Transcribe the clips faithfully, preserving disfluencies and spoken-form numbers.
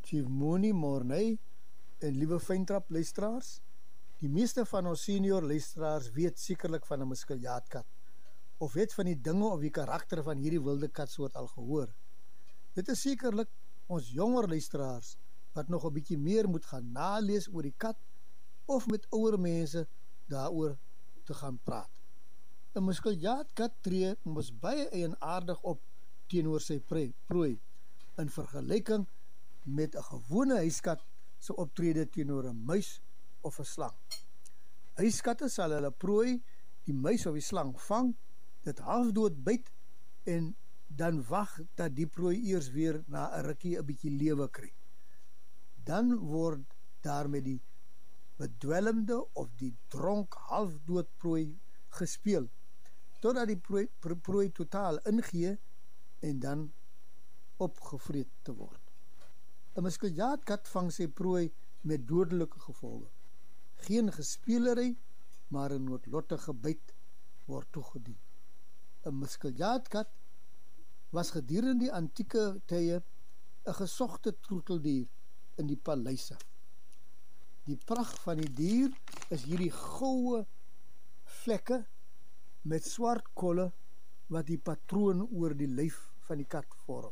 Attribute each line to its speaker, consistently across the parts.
Speaker 1: Chief Mooney Morney en liewe Fyntrap luisteraars, die meeste van ons senior luisteraars weet sekerlik van 'n muskeljaatkat, of het van die dinge of die karakter van hierdie wilde katsoort al gehoor. Dit is sekerlik ons jonger luisteraars, wat nog 'n bietjie meer moet gaan nalees oor die kat, of met ouer mense daaroor te gaan praat. 'n Muskeljaatkat tree mos baie eienaardig op teenoor sy prooi, in vergelyking met 'n gewone huiskat se optrede teenoor 'n muis of 'n slang. Huiskatte sal hulle prooi, die muis of die slang vang, dit halfdood byt en dan wag dat die prooi eers weer na 'n rukkie 'n bietjie lewe kry. Dan word daar met die bedwelmde of die dronk halfdood prooi gespeel, totdat die prooi, prooi totaal ingee en dan opgevreet te word. 'n Muskeljaatkat vang sy prooi met dodelike gevolge. Geen gespeelery, maar 'n noodlottige byt word toegedien. 'n Muskeljaatkat was gedurende die antieke tye 'n gesogte troeteldier in die paleise. Die pragt van die dier is hierdie goue vlekke met swart kolle wat die patroon oor die lyf van die kat vorm.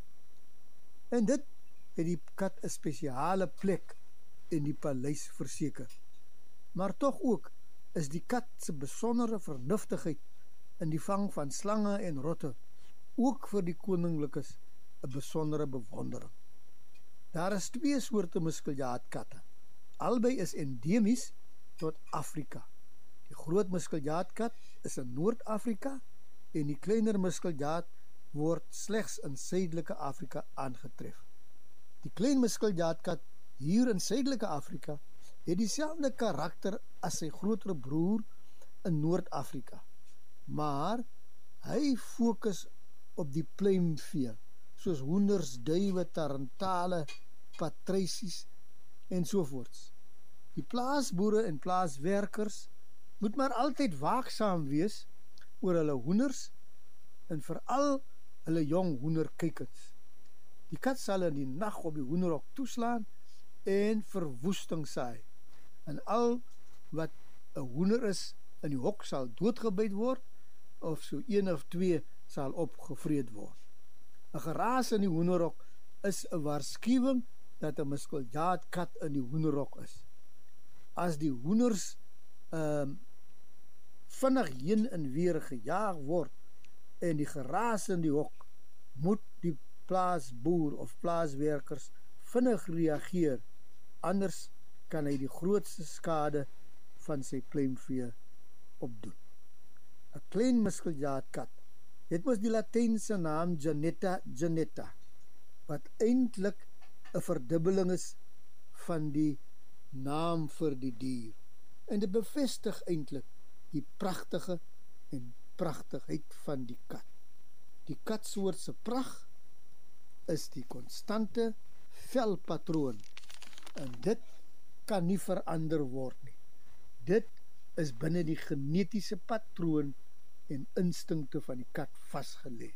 Speaker 1: En dit het die kat 'n spesiale plek in die paleis verseker. Maar tog ook is die kat se besondere vernuftigheid in die vang van slange en rotte ook vir die koninklikes 'n besondere bewondering. Daar is twee soorte muskeljaatkatte. Albei is endemies tot Afrika. Die groot muskeljaatkat is in Noord-Afrika en die kleiner muskeljaat word slegs in Suidelike Afrika aangetref. Die klein muskeljaatkat hier in Suidelike Afrika het dieselfde karakter as sy groter broer in Noord-Afrika, maar hy fokus op die pluimvee, soos hoenders, duwe, tarantale, patrysies en sovoorts. Die plaasboere en plaaswerkers moet maar altyd waaksaam wees oor hulle hoenders en veral hulle jong hoenderkykens. Die kat sal in die nag op die hoenderhok toeslaan en verwoesting saai. En al wat 'n hoender is in die hok sal doodgebyt word, of so een of twee sal opgevreet word. 'n Geraas in die hoenderhok is 'n waarskuwing dat 'n muskeljaatkat in die hoenderhok is. As die hoenders um, vinnig heen en weer gejaag word en die geraas in die hok, moet die plaasboer of plaaswerkers vinnig reageer, anders kan hy die grootste skade van sy pluimvee opdoen. 'n Klein muskeljaatkat het mos die Latynse naam Janetta janetta, wat eintlik 'n verdubbeling is van die naam vir die dier. En dit bevestig eintlik die pragtige en pragtigheid van die kat. Die katsoort se pragt is die konstante velpatroon, en dit kan nie verander word nie. Dit is binne die genetiese patroon en instinkte van die kat vasgelê.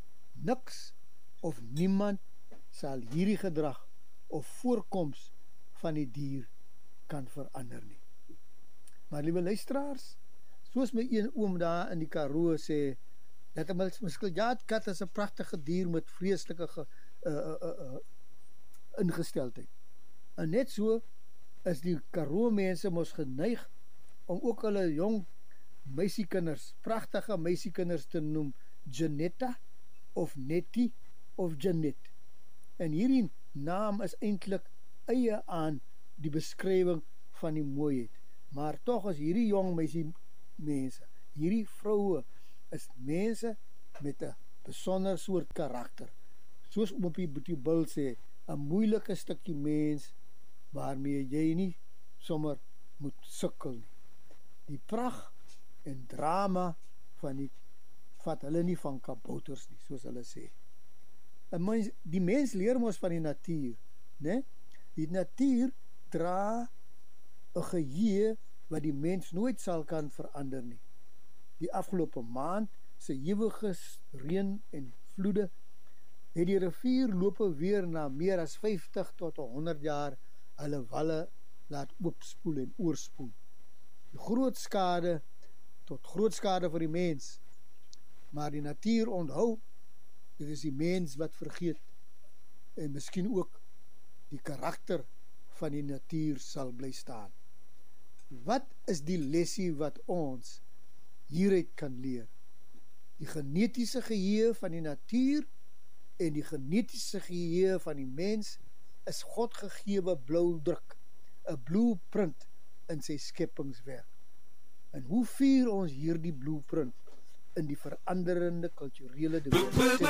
Speaker 1: Niks of niemand sal hierdie gedrag of voorkoms van die dier kan verander nie. Maar liewe luisteraars, soos my een oom daar in die Karoo sê, dat 'n muskeljaatkat is 'n pragtige dier met vreeslike ge, uh, uh, uh, uh, ingesteldheid. En net so is die Karoo mense mos geneig om ook hulle jong meisiekinders, pragtige meisiekinders te noem Janetta of Nettie of Janet. En hierdie naam is eintlik eie aan die beskrywing van die mooiheid. Maar tog is hierdie jong meisie mense, hierdie vroue is mense met 'n besonder soort karakter. Soos Oomie Boetie Bil sê, 'n moeilike stukkie mens waarmee jy nie sommer moet sukkel nie. Die pragt en drama van die vat hulle nie van kabouters nie, soos hulle sê. En mens, die mens leer mos van die natuur, né? Die natuur dra 'n geheue wat die mens nooit sal kan verander nie. Die afgelope maand se ewige reën en vloede het die rivierlope weer na meer as vyftig tot honderd jaar hulle walle laat oopspoel en oorspoel. Die groot skade tot groot skade vir die mens, maar die natuur onthou, dit is die mens wat vergeet, en miskien ook die karakter van die natuur sal bly staan. Wat is die lesie wat ons hieruit kan leer? Die genetiese geheue van die natuur en die genetiese geheue van die mens is God gegewe blauwdruk, 'n blueprint in sy skepingswerk. En hoe vier ons hierdie blueprint in die veranderende kulturele diversiteit